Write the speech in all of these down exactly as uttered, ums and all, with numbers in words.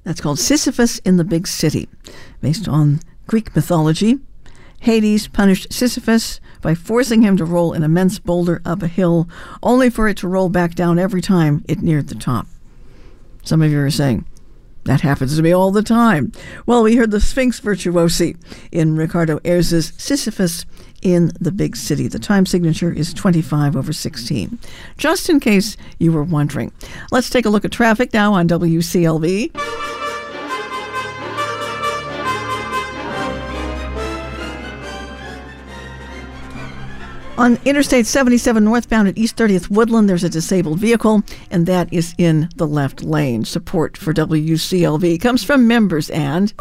That's called Sisyphus in the Big City, based on Greek mythology. Hades punished Sisyphus by forcing him to roll an immense boulder up a hill, only for it to roll back down every time it neared the top. Some of you are saying, that happens to me all the time. Well, we heard the Sphinx virtuosi in Ricardo Ayers' Sisyphus in the Big City. The time signature is twenty-five over sixteen. Just in case you were wondering. Let's take a look at traffic now on W C L V. On Interstate seventy-seven northbound at East thirtieth Woodland, there's a disabled vehicle, and that is in the left lane. Support for W C L V comes from members and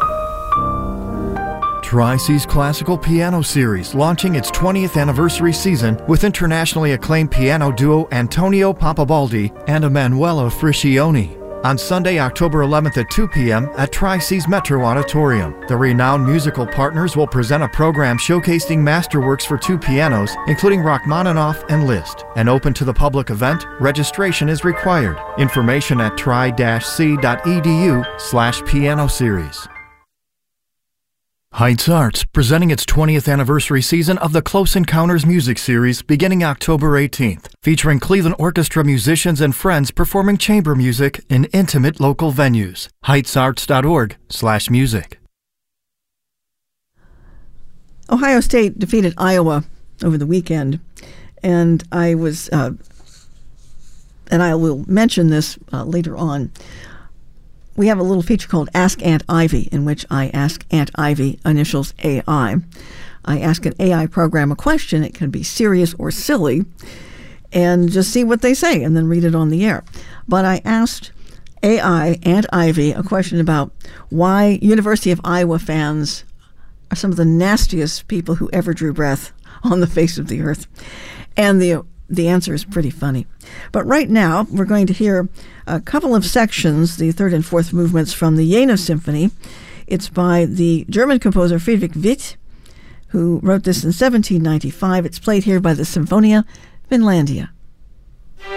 Tri-C's Classical Piano Series, launching its twentieth anniversary season with internationally acclaimed piano duo Antonio Papabaldi and Emanuela Friscioni. On Sunday, October eleventh at two p.m. at Tri-C's Metro Auditorium. The renowned musical partners will present a program showcasing masterworks for two pianos, including Rachmaninoff and Liszt. An open to the public event, registration is required. Information at tri-c.edu slash piano series. Heights Arts, presenting its twentieth anniversary season of the Close Encounters music series beginning October eighteenth, featuring Cleveland Orchestra musicians and friends performing chamber music in intimate local venues. heightsarts.org slash music. Ohio State defeated Iowa over the weekend, and I was, uh, and I will mention this uh, later on. We have a little feature called Ask Aunt Ivy, in which I ask Aunt Ivy, initials A I. I ask an A I program a question. It can be serious or silly, and just see what they say, and then read it on the air. But I asked A I, Aunt Ivy, a question about why University of Iowa fans are some of the nastiest people who ever drew breath on the face of the earth. And the The answer is pretty funny. But right now, we're going to hear a couple of sections, the third and fourth movements from the Jena Symphony. It's by the German composer Friedrich Witt, who wrote this in seventeen ninety-five. It's played here by the Sinfonia Finlandia.